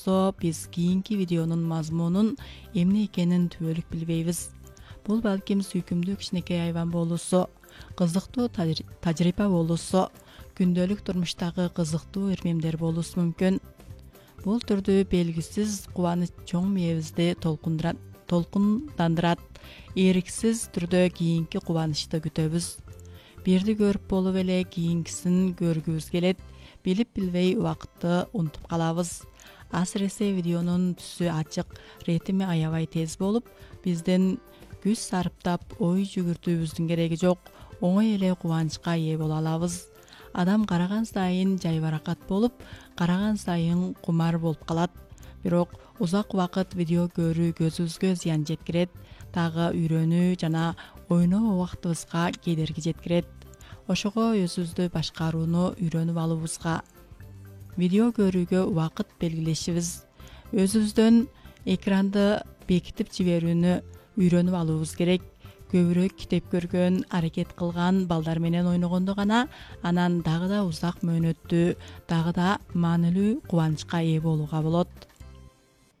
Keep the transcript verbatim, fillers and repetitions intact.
So biz kийинки видеонун мазмунун эмне экенин түбөлүк билбейбиз. Бул балким сүйкүмдүү кичинекей айван болуусу, кызыктуу тажрыйба болуусу, күндөлүк турмуштагы кызыктуу ирмемдер болуусу мүмкүн. Бул түрдүү белгисиз кубаныч чоң мээбизди толкундурат, толкундандырат. Эриксиз түрдө кийинки кубанычты күтөбүз. Бирди көрүп болуп эле кийинкисин көргүбүз келет. Билип билбей убакытты унутуп калабыз. Асыресе видеонун түсү ачык, ритми аябай тез болуп, бизден күч сарптап ой жүгүртүүбүздүн кереги жок. Оңой эле кубанычка ээ боло алабыз. Адам караган сайын жайбаракат болуп, караган сайын кумар болуп калат. Бирок узак убакыт видео көрүү көзүбүзгө зыян жеткирет, дагы үйрөнүү жана ойноо убактыбызга кедерги жеткирет. Ошого өзүбүздү башкарууну үйрөнүп алуубузга, видео көрүүгө убакыт белгилешибиз, өзүбүздөн экранды бекитип жиберүүнү үйрөнүп алуубуз керек. Көбүрөөк китеп көргөн, аракет кылган балдар менен ойногондо гана анан дагы да узак мөөнөттүү, дагы да маанилүү кубанычка ээ болууга болот.